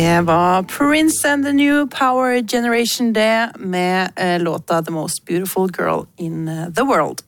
Det var Prince and the New Power Generation det med låta The Most Beautiful Girl in the World.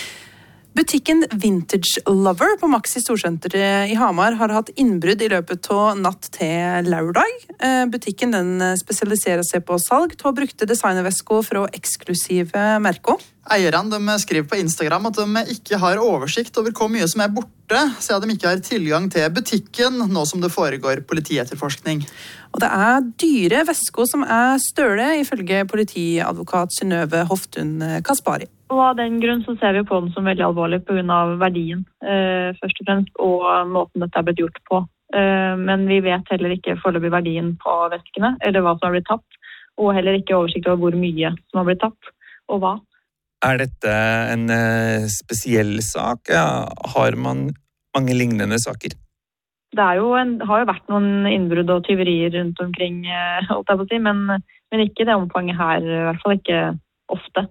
Butikken Vintage Lover på Maxi Storsenteret i Hamar har hatt innbrudd i løpet av natt til lørdag. Butikken den spesialiserer seg på salg til brukte designervesker fra eksklusive merker. Eierne de skriver på Instagram at de ikke har oversikt over hvor mye som borte, siden de ikke har tilgang til butikken, nå som det foregår politietterforskning. Og det dyre vesker som støle, ifølge politiadvokat Synnøve Hoftun Kaspari. Og av den grunn så ser vi på den som veldig alvorlig på grunn av verdien, først og fremst, og måten dette blitt gjort på. Men vi vet heller ikke foreløpig verdien på veskene, eller hva som har blitt tatt, og heller ikke oversikt over hvor mye som har blitt tatt, og hva. Dette en spesiell sak? Har man mange lignende saker? Det har jo vært noen innbrudd og tyverier rundt omkring, holdt jeg på å si, men ikke det omfanget her, i hvert fall ikke ofte.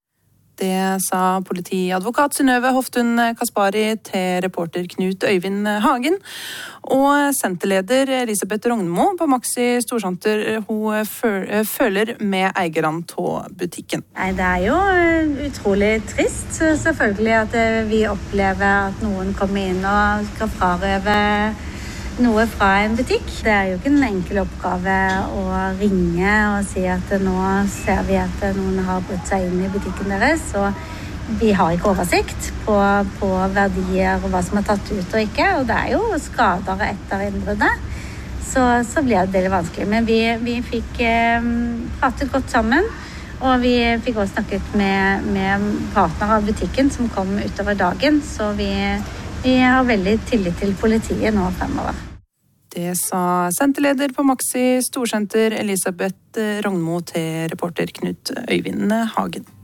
Det sa politiadvokat Synnøve Hoftun Kaspari til reporter Knut Øyvind Hagen. Og senterleder Elisabeth Rognmo på Maxi Storsenter, hun føler med eierne av butikken. Nei, det jo utrolig trist, selvfølgelig, at vi opplever at noen kommer inn og skal frarøve noe fra en butikk. Det jo ikke en enkel oppgave å ringe og si at nå ser vi at noen har brutt seg inn i butikken deres, og vi har ikke oversikt på verdier og hva som tatt ut og ikke, og det jo skader etter innbruddet. Så blir det veldig vanskelig. Men vi fikk pratet godt sammen, og vi fikk også snakket med partner av butikken som kom utover dagen, så vi har veldig tillit til politiet nå fremover. Det sa senterleder på Maxi Storsenter Elisabeth Rognmo til reporter Knut Øyvind Hagen.